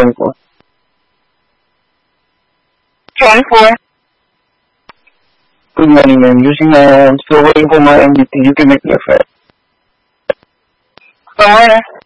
24. 24. Good morning, ma'am. Using still waiting for my MDT. You can make me a fare. From where?